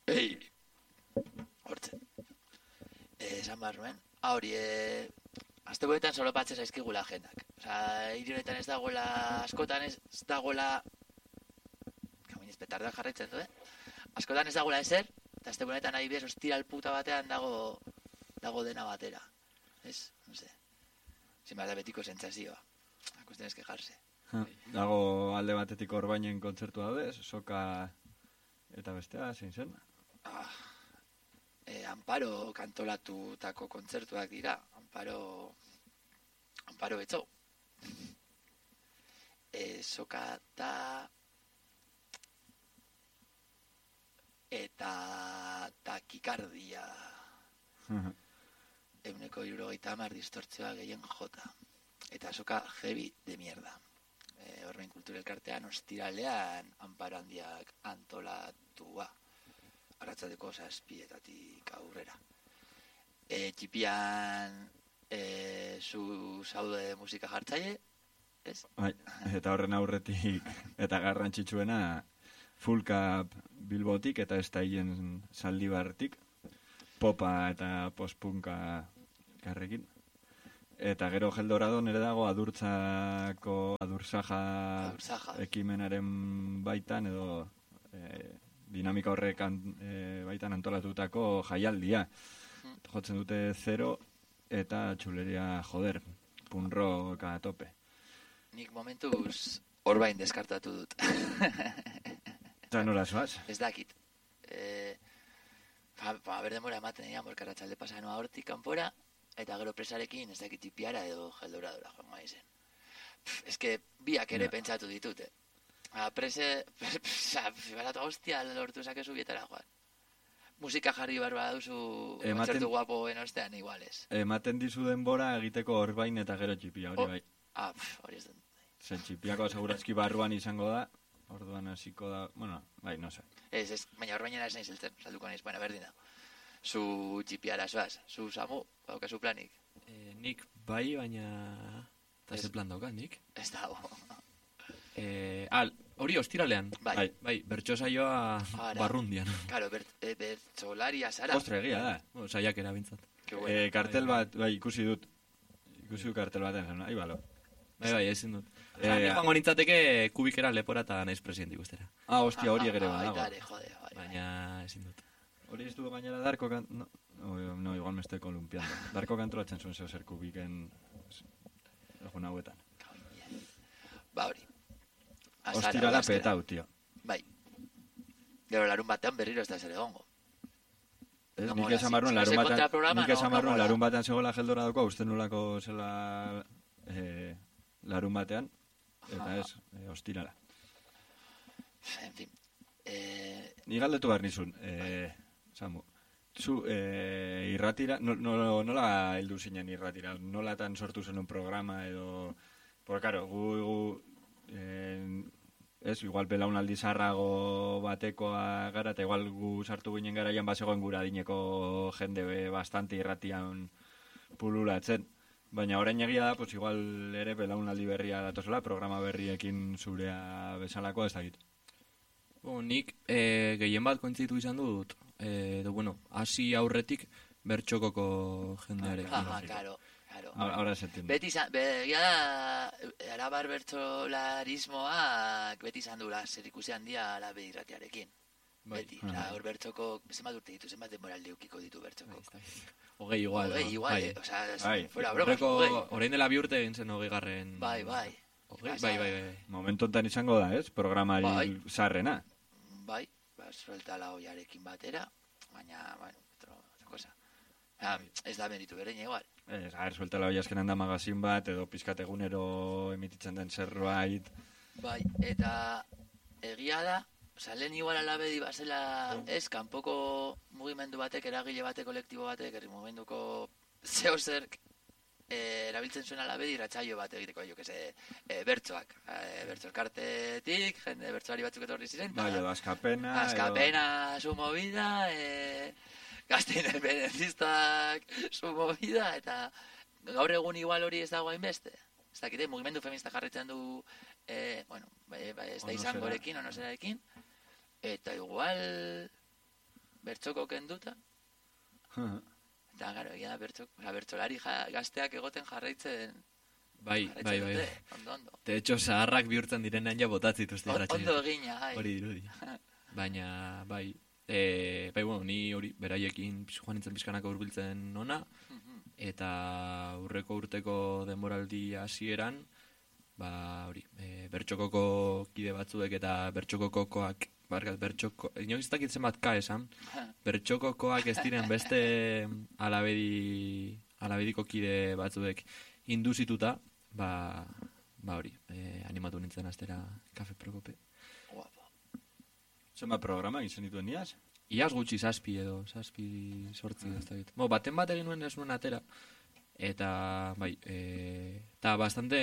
Ei, hortzen. Esan behar nuen. Hori, azte boetan solopatzen zaizkigula agendak. Osa, hiri honetan ez dagoela, askotan ez dagoela... Kaminez, petardak jarraitzen du, Askotan ez dagoela ezer, eta azte boetan nahi bez, ostiral puta batean dago dena batera. Ez? No sé. Zin behar da betiko sentsazioa. Akusten ez quejarse. Dago alde batetik Orbainen kontzertua bez, soka eta bestea, zein zen? Amparo kantolatutako kontzertuak dira. Amparo betxo. Soka eta takikardia. 170 distortzioa gehien jota. Eta soka heavy de mierda. Orbain Kultura Elkartean ostiralean Amparo handiak antolatua. Arratzaldeko 7:00 aurrera. Txipian zu zaude musika jartzaile, ez? Bai, eta horren aurretik eta garrantzitsuena Full Cup Bilbotik eta ez da hien Zaldibartik popa eta postpunka karrekin. Eta gero Geldoradon ere dago Adurzaja ekimenaren baitan edo dinamika horrek baitan antolatutako jaialdia. Jotzen dute 0 eta txuleria joder, punroka tope. Nik momentuz Orbain deskartatu dut. Eta nola zoaz? Ez dakit. Berdemora ematen dira, morkarratxalde pasanoa hortik kanpora, eta gero presarekin ez dakit Txipiara edo Geldoradora joan maizen. Ez que biak ere pentsatu ditute. Baratu hostia lortu zakezu bietara joan. Musika jarri barba duzu kontzertu guapoen ostean iguales. Ematen dizu denbora egiteko Orbain eta gero Txipia, hori bai. Hori ez dut. Zen Txipiako segurazki barruan izango da, orduan hasiko da, bueno, bai, no sé. Ez, baina Orbainera ez nahi zeltzen, salduko nahiz, bueno, berdin da. Zu Txipiara zoaz, zu Samu, daukazu planik? Nik bai, baina... Eta ez plan daukat, nik? Ez dago. Hori ostiralean. Bai, bertso saioa Barrundian. Karo, bertsolaria zara. Ostra, egia da. Saiak erabintzat. Kartel bat, bai, ikusi dut kartel batean, ahi balo. Bai, ezin dut. Joango nintzateke kubikera lepora eta naiz presidenti guztera. Hostia, hori egere badago. Baina ezin dut. Hori ez du gainera Darko no, igual me estoy columpiando. Darko kantolatzen zuen zer kubiken egun hauetan. Ba hori. Ostirala petau, tio. Bai. Gero larun batean berriro ez da zer egongo. Nik esan barruen larun batean zegoela Geldoradoko, uste nolako zela larun batean, eta ez, ostirala. En fin. Ni galdetu behar nizun, Samu, zu irratira, nola heldu zinen irratira, nolatan sortu zen un programa edo, porque claro, gu ez, igual belaunaldi zarrago batekoa gara, eta igual gu sartu ginen garaian bazegoen gura dineko jende bastante irratian pululatzen. Baina orain egia da, pues igual ere belaunaldi berria datozela, programa berriekin zurea bezalakoa ez dakit. Nik gehien bat kontzitu izan dut, hasi aurretik bertxokoko jendearekin. Claro. Ahora se entiende. Beti egia da, arabar bertsolarismoak beti izan dula zer ikusi handia Alabe irratiarekin. Beti, hor bertxoko, zenbat urte ditu, zenbat denboraldi eukiko ditu bertxoko. Hogei igual. Fuera bromas, orain dela 2 urte egin zen 20. Bai. Bai. Momentu enten izango da, ez? Programari zarrena. Bai, suelta la oiarekin batera, baina, bueno, otra cosa. Ez da meritu berein igual. Suelta la olla eskenan da magazin bat, edo pizkat egunero emititzen den zerbait. Bai, eta egia da, lehen igual Alabedi bazela, ez, kanpoko mugimendu batek, eragile batek, kolektibo batek, herri mugimenduko zeo zerk, erabiltzen zuen Alabedi irratsaio bat egiteko, bertsoak. Bertso elkartetik, jende bertsoari batzuk etorri ziren. Bai, edo Askapena. Askapena, su movida, gazte independentistak, su movida, eta gaur egun igual hori ez dago hainbeste. Ez dakite, mugimendu feminista jarritzen du, ez da izangorekin, onoserarekin, eta igual bertxoko kenduta, eta, gara, egia da bertxolari gazteak egoten jarraitzen Bai. dute, ondo. De hecho, zaharrak bihurtzen direnean ja botatzen dituzte irratsaioak. Ondo egina, Hori dirudi. Baina, bai, bueno, ni hori, beraiekin joan nintzen pixkanako hurbiltzen ona, eta urreko urteko denboraldi hasieran, hori, bertxokoko kide batzuek eta bertxokokoak, inoiz ez dakit zenbat ka esan, bertxokokoak ez diren beste alabediko kide batzuek induzituta, hori, animatu nintzen astera Kafe Prokope. Guapo. Zenbat programa izan dituen niaz? Iaz gutxi 7 edo 7 sortzi ez dakit. Baten bat egin nuen ez nuen atera. Eta, bai, eta bastante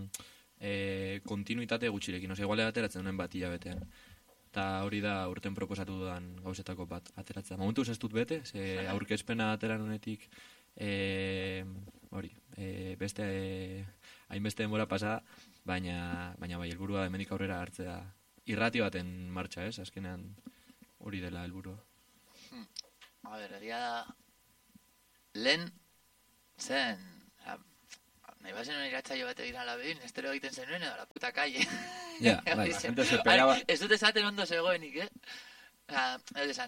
kontinuitate gutxirekin. Igual ateratzen nuen bat hilabetean. Eta hori da urten proposatu dudan gauzetako bat ateratzea. Momentuz ez dut bete, ze aurkezpena atera nunetik hori, hainbeste denbora pasa, baina bai, helburua hemendik aurrera hartzea irrati baten martxa, ez? Azkenean hori dela helburua. A ber, egia da, lehen zen, nahi bazen un iratzaio bat egin alabedin, estero egiten zenuen edo la puta calle. Ja, bai. Ez dut esaten ondo zegoenik, ez esan,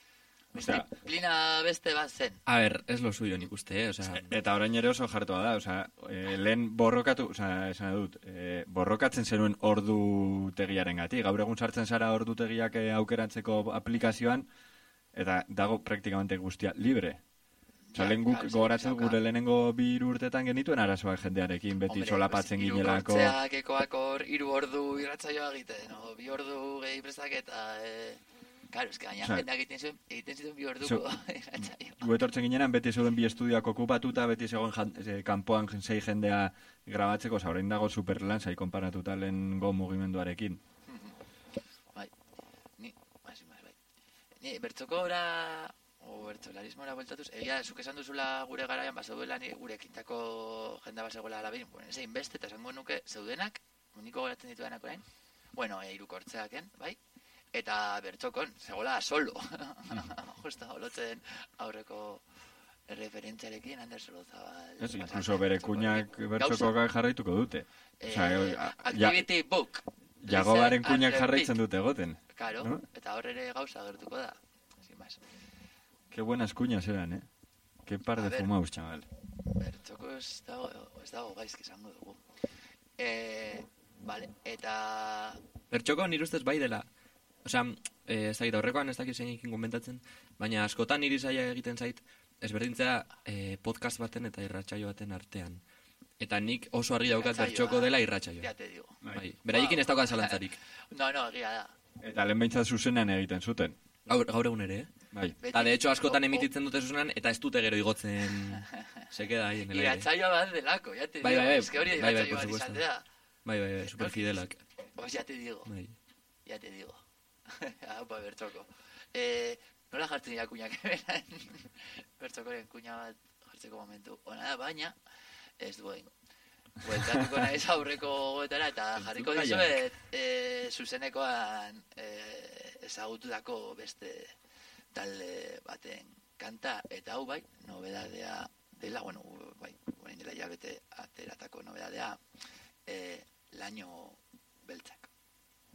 disciplina beste bat zen. A ber, ez lo suyo nik uste, Eta orain ere oso jartua da, lehen borrokatu, esan dut, borrokatzen zenuen ordutegiaren gati. Gaur egun sartzen zara ordutegiak aukeratzeko aplikazioan, eta dago praktikamente guztia libre. Lehen guk gogoratzen gure lehenengo 2 urtetan genituen arazoak jendearekin, beti solapatzen ginelako. Irukortzeak ekoak hor, 3 ordu irratzaioa egiten, 2 ordu gehi prestaketa, claro, es que gaina jendeak egiten zituen 2 orduko irratzaioa. Gu etortzen ginenan, beti zeuden 2 estudioak okupatuta, beti zegoen kanpoan 6 jendea grabatzeko, orain dago superlan zai konparatuta lehengo mugimenduarekin. Bai, ni bertzokora o bertzolarismora bueltatuz, egia, zuk esan duzula gure garaian bazeuela gure ekintako jenda bazegoela alabin, zein beste, eta esango nuke zeudenak, uniko goratzen dituenak orain, bueno, irukortzeaken, bai, eta bertxokon, zegoela solo, justa, olotzen aurreko referentziarekin, Ander Solozabal. Ez, incluso bere kuñak bertxokoak jarraituko dute. Activity book. Jagobaren kuñak jarraitzen dute egoten. Claro, ¿no? Eta hor ere gauza gertuko da, sin más. Qué buenas cuñas eran, eh? Qué par de fumaus, chaval. Bertxoko ez dago gaizki izango dugu. Vale, eta... Bertxoko nire ustez bai dela. Osea, ez dakit aurrekoan ez dakit zeinekin komentatzen, baina askotan niri zaila egiten zait, ezberdintzea podcast baten eta irratsaio baten artean. Eta nik oso argi daukat bertxoko dela irratsaioa. Ja te digo. Bai. Beraiekin ez daukat zalantzarik. No, egia da. Eta lehen behintzat zuzenean egiten zuten. Gaur egun ere, Bai. Eta de hecho askotan emititzen dute zuzenan eta ez dute gero igotzen se queda ahí en el aire. Irratsaioa bat delako, ya te digo. Es que hori irratsaio bat izan da. Bai, super fidelak. Pues ya te digo. Bai. Ya te digo. Apa, bertxoko. Nola jartzen dira kuñak eberan? Bertxokoren kuña bat jartzeko momentu. Ona da, baina ez du egingo. Bueltatuko naiz aurreko goetara eta jarriko dizuet zuzenekoan ezagututako beste talde baten kanta, eta hau bai, nobedadea dela, bueno, bai, orain dela hilabete ateratako nobedadea, Laino Beltzak.